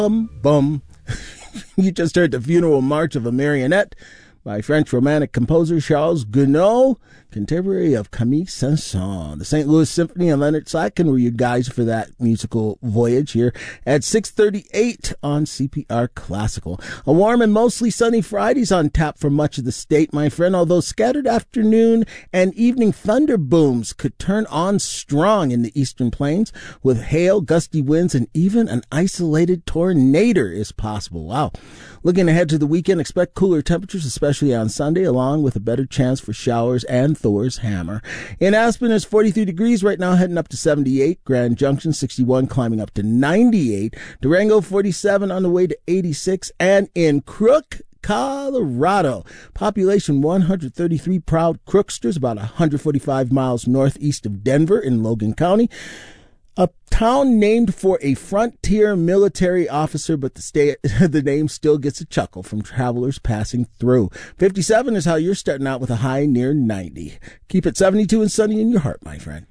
Bum. You just heard the Funeral March of a Marionette by French Romantic composer Charles Gounod, contemporary of Camille Saint-Saëns. The St. Louis Symphony and Leonard Slatkin were your guides for that musical voyage here at 6:38 on CPR Classical. A warm and mostly sunny Friday's on tap for much of the state, my friend, although scattered afternoon and evening thunder booms could turn on strong in the eastern plains with hail, gusty winds, and even an isolated tornado is possible. Wow. Looking ahead to the weekend, expect cooler temperatures, especially on Sunday, along with a better chance for showers and Thor's hammer. In Aspen, it's 43 degrees right now, heading up to 78. Grand Junction, 61, climbing up to 98. Durango, 47, on the way to 86. And in Crook, Colorado, population 133 proud Crooksters, about 145 miles northeast of Denver in Logan County. A town named for a frontier military officer, but the name still gets a chuckle from travelers passing through. 57 is how you're starting out with a high near 90. Keep it 72 and sunny in your heart, my friend.